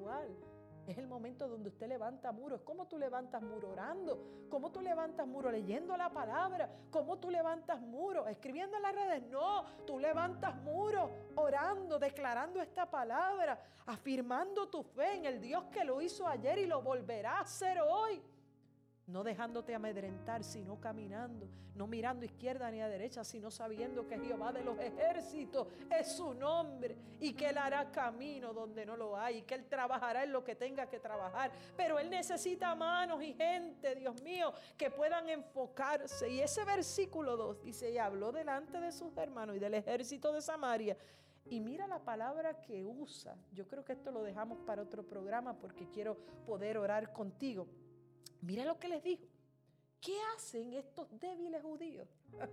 espiritual. Es el momento donde usted levanta muros. ¿Cómo tú levantas muro? Orando. ¿Cómo tú levantas muro? Leyendo la palabra. ¿Cómo tú levantas muro? Escribiendo en las redes. No, tú levantas muro orando, declarando esta palabra, afirmando tu fe en el Dios que lo hizo ayer y lo volverá a hacer hoy. No dejándote amedrentar, sino caminando, no mirando izquierda ni a derecha, sino sabiendo que Jehová de los ejércitos es su nombre y que Él hará camino donde no lo hay y que Él trabajará en lo que tenga que trabajar. Pero Él necesita manos y gente, Dios mío, que puedan enfocarse. Y ese versículo 2 dice, y habló delante de sus hermanos y del ejército de Samaria. Y mira la palabra que usa. Yo creo que esto lo dejamos para otro programa porque quiero poder orar contigo. Mira lo que les dijo. ¿Qué hacen estos débiles judíos?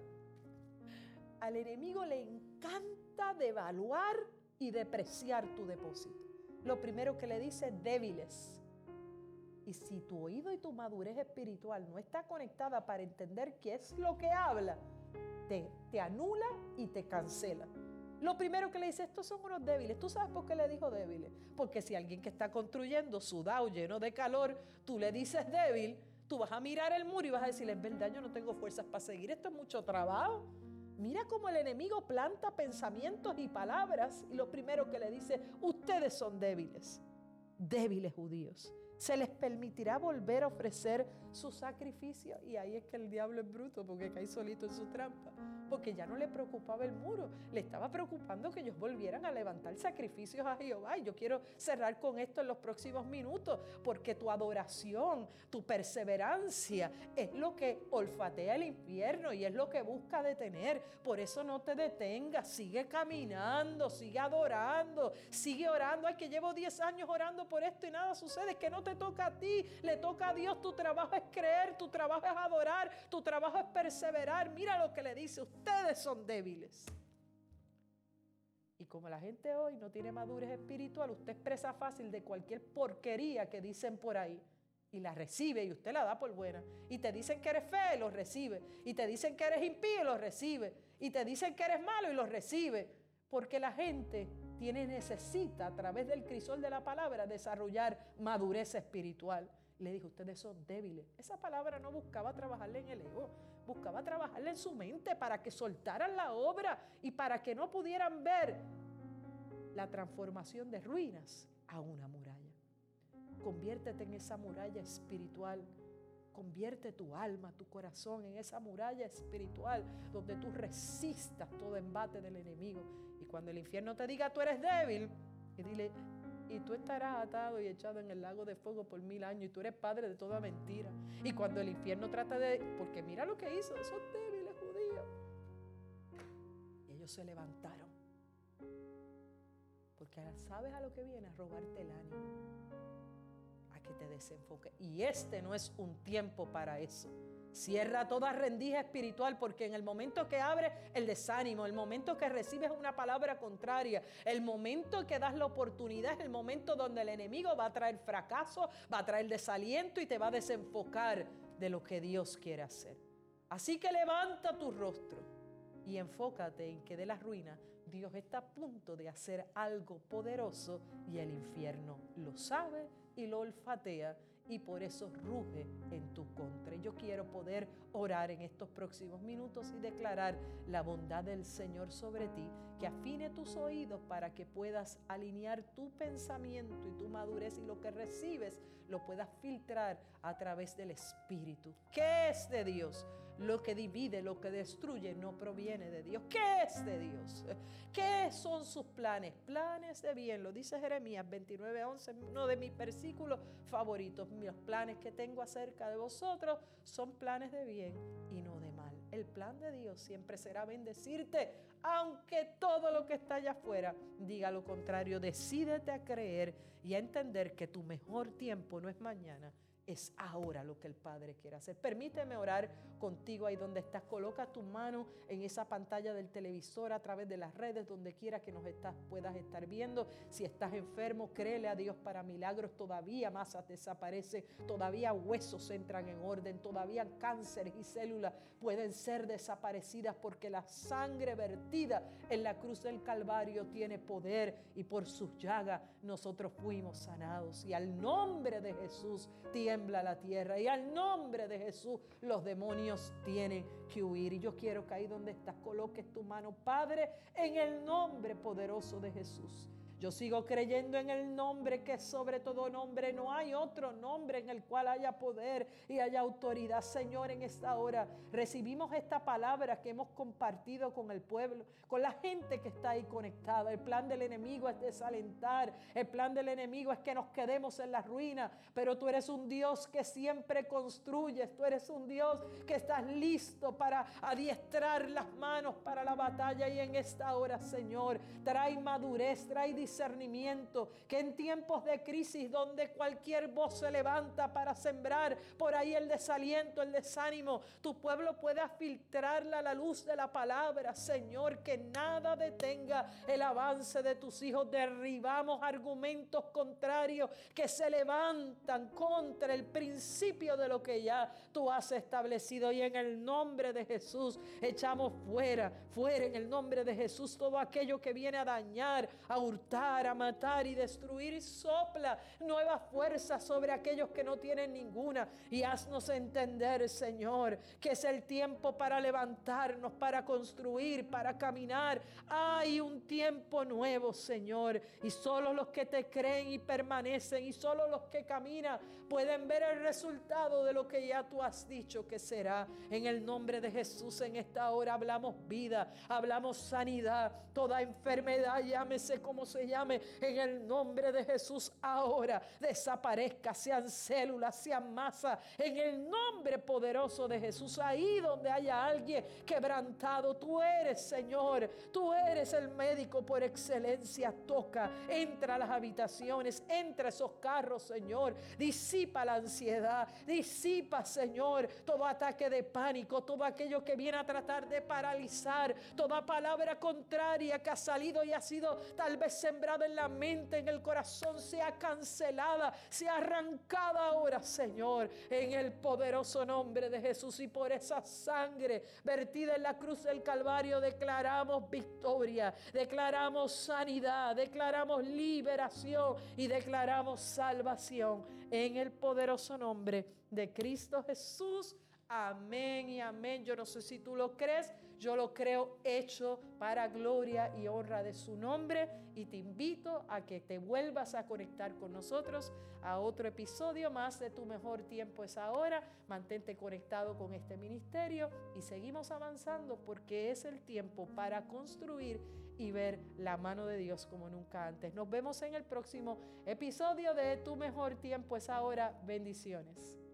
Al enemigo le encanta devaluar y depreciar tu depósito. Lo primero que le dice, débiles. Y si tu oído y tu madurez espiritual no está conectada para entender qué es lo que habla, te anula y te cancela. Lo primero que le dice, estos son unos débiles. ¿Tú sabes por qué le dijo débiles? Porque si alguien que está construyendo sudado, lleno de calor, tú le dices débil, tú vas a mirar el muro y vas a decirle, es verdad, yo no tengo fuerzas para seguir, esto es mucho trabajo. Mira cómo el enemigo planta pensamientos y palabras y lo primero que le dice, ustedes son débiles, débiles judíos. Se les permitirá volver a ofrecer su sacrificio. Y ahí es que el diablo es bruto porque cae solito en su trampa. Porque ya no le preocupaba el muro, le estaba preocupando que ellos volvieran a levantar sacrificios a Jehová. Y yo quiero cerrar con esto en los próximos minutos, porque tu adoración, tu perseverancia es lo que olfatea el infierno y es lo que busca detener. Por eso no te detengas, sigue caminando, sigue adorando, sigue orando. Ay, que llevo 10 años orando por esto y nada sucede. Es que no te toca a ti, le toca a Dios. Tu trabajo es creer, tu trabajo es adorar, tu trabajo es perseverar. Mira lo que le dice, ustedes son débiles. Y como la gente hoy no tiene madurez espiritual, usted expresa fácil de cualquier porquería que dicen por ahí y la recibe y usted la da por buena. Y te dicen que eres feo y lo recibe. Y te dicen que eres impío y lo recibe. Y te dicen que eres malo y lo recibe. Porque la gente necesita a través del crisol de la palabra desarrollar madurez espiritual. Le dijo, ustedes son débiles. Esa palabra no buscaba trabajarle en el ego, buscaba trabajarle en su mente para que soltaran la obra y para que no pudieran ver la transformación de ruinas a una muralla. Conviértete en esa muralla espiritual. Convierte tu alma, tu corazón en esa muralla espiritual donde tú resistas todo embate del enemigo. Y cuando el infierno te diga, tú eres débil, y dile, y tú estarás atado y echado en el lago de fuego por 1000 años y tú eres padre de toda mentira. Y cuando el infierno trata de... Porque mira lo que hizo, esos débiles judíos. Y ellos se levantaron. Porque sabes a lo que viene, a robarte el ánimo, a que te desenfoques. Y este no es un tiempo para eso. Cierra toda rendija espiritual, porque en el momento que abres el desánimo, el momento que recibes una palabra contraria, el momento que das la oportunidad es el momento donde el enemigo va a traer fracaso, va a traer desaliento y te va a desenfocar de lo que Dios quiere hacer. Así que levanta tu rostro y enfócate en que de las ruinas Dios está a punto de hacer algo poderoso y el infierno lo sabe y lo olfatea y por eso ruge en tu contra. Yo quiero poder orar en estos próximos minutos y declarar la bondad del Señor sobre ti, que afine tus oídos para que puedas alinear tu pensamiento y tu madurez y lo que recibes lo puedas filtrar a través del Espíritu. ¿Qué es de Dios? Lo que divide, lo que destruye no proviene de Dios. ¿Qué es de Dios? ¿Qué son sus planes? Planes de bien, lo dice Jeremías 29:11, uno de mis versículos favoritos. Los planes que tengo acerca de vosotros son planes de bien y no de mal. El plan de Dios siempre será bendecirte, aunque todo lo que está allá afuera diga lo contrario. Decídete a creer y a entender que tu mejor tiempo no es mañana, Es ahora lo que el Padre quiere hacer. Permíteme orar contigo ahí donde estás. Coloca tu mano en esa pantalla del televisor, a través de las redes, donde quiera que puedas estar viendo. Si estás enfermo, créele a Dios para milagros. Todavía masas desaparecen, todavía huesos entran en orden, todavía cánceres y células pueden ser desaparecidas, porque la sangre vertida en la cruz del Calvario tiene poder, y por sus llagas nosotros fuimos sanados. Y al nombre de Jesús tiembla la tierra, y al nombre de Jesús los demonios tienen que huir. Y yo quiero que ahí donde estás coloques tu mano. Padre, en el nombre poderoso de Jesús, yo sigo creyendo en el nombre que es sobre todo nombre. No hay otro nombre en el cual haya poder y haya autoridad. Señor, en esta hora recibimos esta palabra que hemos compartido con el pueblo, con la gente que está ahí conectada. El plan del enemigo es desalentar. El plan del enemigo es que nos quedemos en la ruina. Pero tú eres un Dios que siempre construyes. Tú eres un Dios que estás listo para adiestrar las manos para la batalla. Y en esta hora, Señor, trae madurez, trae discernimiento, que en tiempos de crisis donde cualquier voz se levanta para sembrar por ahí el desaliento, el desánimo, tu pueblo pueda filtrarla a la luz de la palabra. Señor, que nada detenga el avance de tus hijos. Derribamos argumentos contrarios que se levantan contra el principio de lo que ya tú has establecido, y en el nombre de Jesús echamos fuera en el nombre de Jesús todo aquello que viene a dañar, a hurtar, a matar y destruir. Y sopla nueva fuerza sobre aquellos que no tienen ninguna, y haznos entender, Señor, que es el tiempo para levantarnos, para construir, para caminar. Hay un tiempo nuevo, Señor, y solo los que te creen y permanecen, y solo los que caminan pueden ver el resultado de lo que ya tú has dicho que será. En el nombre de Jesús, en esta hora hablamos vida, hablamos sanidad. Toda enfermedad, llámese como se llame, en el nombre de Jesús ahora desaparezca, sean células, sean masa, en el nombre poderoso de Jesús. Ahí donde haya alguien quebrantado, tú eres, Señor, tú eres el médico por excelencia. Toca, entra a las habitaciones, entra a esos carros, Señor, disipa la ansiedad, disipa, Señor, todo ataque de pánico, todo aquello que viene a tratar de paralizar, toda palabra contraria que ha salido y ha sido tal vez sembrada en la mente, en el corazón, sea cancelada, sea arrancada ahora, Señor, en el poderoso nombre de Jesús. Y por esa sangre vertida en la cruz del Calvario declaramos victoria, declaramos sanidad, declaramos liberación y declaramos salvación en el poderoso nombre de Cristo Jesús. Amén y amén. Yo no sé si tú lo crees, yo lo creo hecho para gloria y honra de su nombre, y te invito a que te vuelvas a conectar con nosotros a otro episodio más de Tu Mejor Tiempo es Ahora. Mantente conectado con este ministerio y seguimos avanzando, porque es el tiempo para construir y ver la mano de Dios como nunca antes. Nos vemos en el próximo episodio de Tu Mejor Tiempo es Ahora. Bendiciones.